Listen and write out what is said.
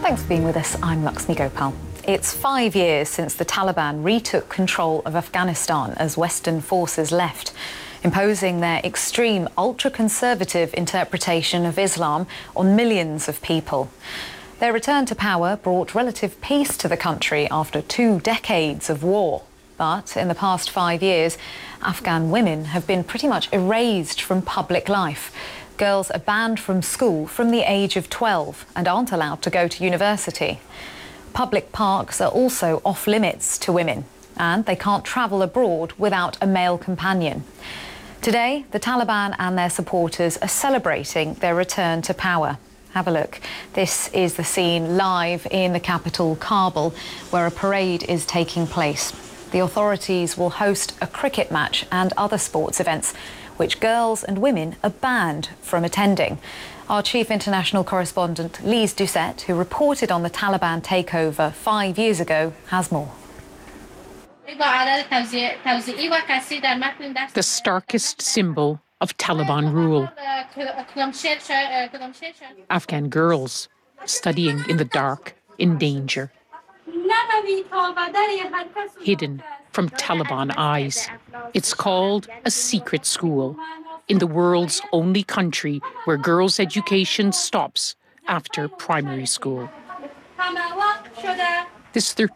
Thanks for being with us. I'm Lakshmi Gopal. It's 5 years since the Taliban retook control of Afghanistan as Western forces left, imposing their extreme, ultra-conservative interpretation of Islam on millions of people. Their return to power brought relative peace to the country after 2 decades of war. But in the past 5 years, Afghan women have been pretty much erased from public life. Girls are banned from school from the age of 12 and aren't allowed to go to university. Public parks are also off limits to women, and they can't travel abroad without a male companion. Today, the Taliban and their supporters are celebrating their return to power. Have a look. This is the scene live in the capital, Kabul, where a parade is taking place. The authorities will host a cricket match and other sports events, which girls and women are banned from attending. Our chief international correspondent, Lise Doucette, who reported on the Taliban takeover 5 years ago, has more. The starkest symbol of Taliban rule. Afghan girls studying in the dark, in danger. Hidden from Taliban eyes. It's called a secret school, in the world's only country where girls' education stops after primary school. This